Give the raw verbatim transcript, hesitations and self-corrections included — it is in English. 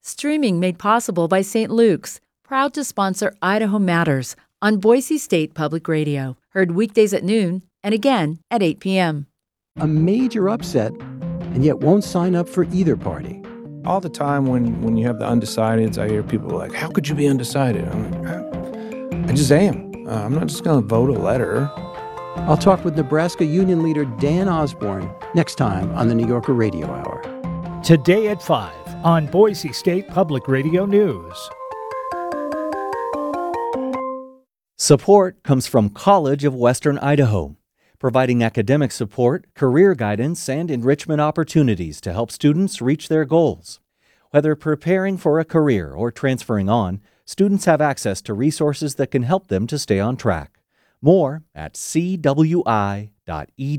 Streaming made possible by Saint Luke's, proud to sponsor Idaho Matters on Boise State Public Radio. Heard weekdays at noon and again at eight p.m. A major upset, and yet won't sign up for either party. All the time when, when you have the undecideds, I hear people like, how could you be undecided? I'm like, I just am. Uh, I'm not just going to vote a letter. I'll talk with Nebraska Union Leader Dan Osborne next time on the New Yorker Radio Hour. Today at five on Boise State Public Radio News. Support comes from College of Western Idaho, providing academic support, career guidance, and enrichment opportunities to help students reach their goals. Whether preparing for a career or transferring on, students have access to resources that can help them to stay on track. More at c w i dot e d u.